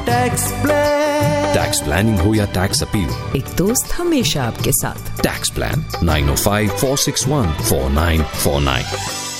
Tax planning हो या tax appeal, एक दोस्त हमेशा आपके साथ। Tax plan 9054614949।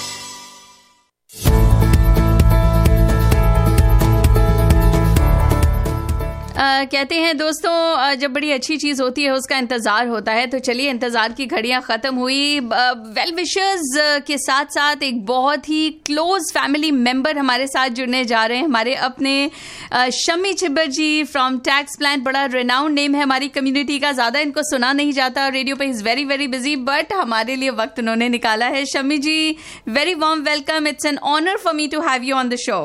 कहते हैं दोस्तों, जब बड़ी अच्छी चीज होती है उसका इंतजार होता है। तो चलिए, इंतजार की घड़ियां खत्म हुई। वेल विशर्स के साथ साथ एक बहुत ही क्लोज फैमिली मेंबर हमारे साथ जुड़ने जा रहे हैं, हमारे अपने शम्मी छिब्बर जी फ्रॉम टैक्स प्लान। बड़ा रिनाउंड नेम है हमारी कम्युनिटी का, ज्यादा इनको सुना नहीं जाता रेडियो पे, is very very busy, but हमारे लिए वक्त उन्होंने निकाला है। शम्मी जी, very warm welcome, it's an honour for me to have you on the show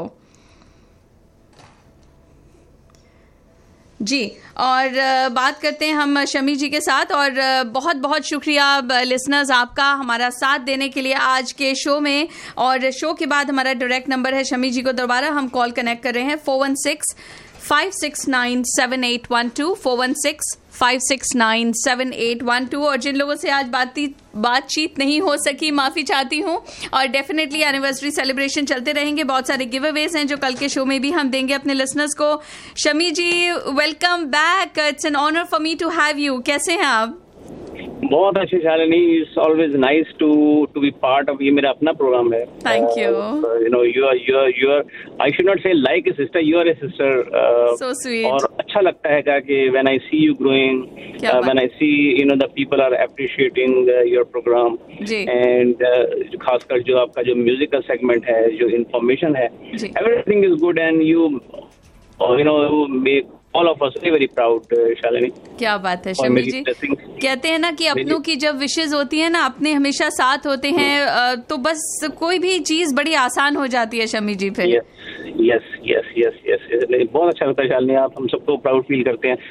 जी। और बात करते हैं हम शम्मी जी के साथ, और बहुत बहुत शुक्रिया लिसनर्स आपका हमारा साथ देने के लिए आज के शो में। और शो के बाद हमारा डायरेक्ट नंबर है, शम्मी जी को दोबारा हम कॉल कनेक्ट कर रहे हैं, 416-569-7812 416-569-7812। और जिन लोगों से आज बातचीत नहीं हो सकी, माफी चाहती हूँ। और डेफिनेटली एनिवर्सरी सेलिब्रेशन चलते रहेंगे, बहुत सारे गिव अवेज हैं जो कल के शो में भी हम देंगे अपने लिसनर्स को। शम्मी जी, welcome back, it's an honour for me to have you. कैसे हैं आप? बहुत अच्छी Shalini, it's always nice to be part of, ये मेरा अपना प्रोग्राम है। Thank you. You know, you are I should not से like a sister, you R A sister. So sweet. और अच्छा लगता है कि when I C you growing, when I C you know the people are appreciating your programme, and खासकर जो आपका जो म्यूजिकल सेगमेंट है, जो इंफॉर्मेशन है, everything is good, and you know make all of us very proud, Shalini. क्या बात है शम्मी जी। कहते हैं ना कि अपनों की जब विशेष होती है ना, अपने हमेशा साथ होते हैं, तो बस कोई भी चीज बड़ी आसान हो जाती है शम्मी जी फिर। यस। बहुत अच्छा लगता है शालिनी, आप हम सबको प्राउड फील करते हैं।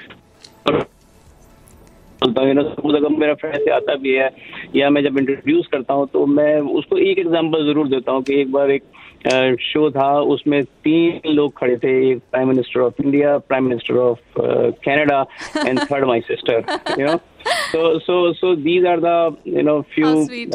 अगर मेरा फ्रेंड से आता भी है या मैं जब इंट्रोड्यूस करता हूँ तो मैं उसको एक एग्जांपल जरूर देता हूँ कि एक बार एक शो था, उसमें 3 लोग खड़े थे, एक prime minister of India, prime minister of Canada and third my sister, you know. So these are the you know few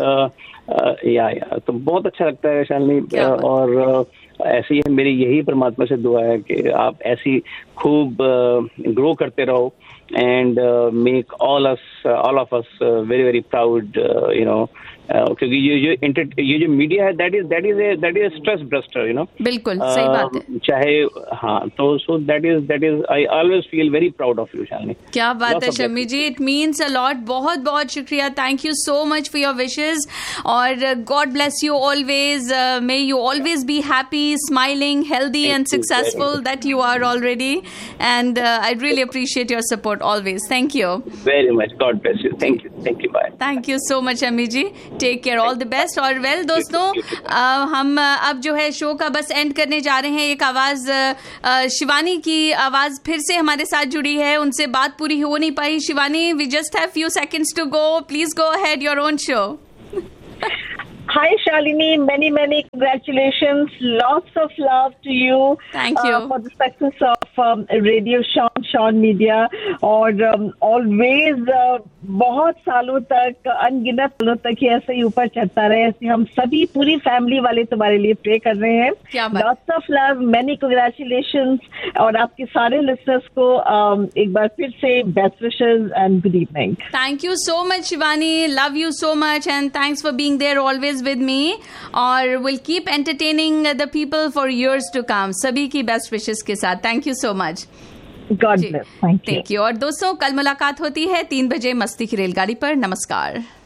या तो बहुत अच्छा लगता है शालिनी। और ऐसी है मेरी यही परमात्मा से दुआ है कि आप ऐसी खूब ग्रो करते रहो, and make all of us very very proud, you know, क्योंकि ये जो मीडिया है that is a stress buster, you know। बिल्कुल सही बात है। चाहे हाँ, तो so that is I always feel very proud of you, Shalini. क्या बात है शम्मी जी, it means a lot। बहुत बहुत शुक्रिया, thank you so much for your wishes, और God bless you always, may you always be happy, smiling, healthy and successful that you are already, and I really appreciate your support always. Thank you very much, God bless you, thank you, bye। Thank you so much Shammi ji, take care, all the best. और well दोस्तों, हम अब जो है show का बस and करने जा रहे हैं। एक आवाज, शिवानी की आवाज फिर से हमारे साथ जुड़ी है, उनसे बात पूरी हो नहीं पाई। Shivani, we just have few seconds to go, please go ahead, your own show. Hi Shalini, many congratulations, lots of love to you. Thank you for the success of Radio Sean Media, और always बहुत सालों तक, अनगिनत सालों तक ये ऐसे ही ऊपर चढ़ता रहे। ऐसे हम सभी पूरी फैमिली वाले तुम्हारे लिए प्रे कर रहे हैं। Lots of love, many congratulations, और आपके सारे लिसनर्स को एक बार फिर से best wishes and good evening. Thank you so much Shivani, love you so much, and thanks for being there always with me, और will keep entertaining the people for years to come। सभी की best wishes के साथ, thank you so much. God bless, thank you. और दोस्तों, कल मुलाकात होती है 3 बजे मस्ती की रेलगाड़ी पर। नमस्कार।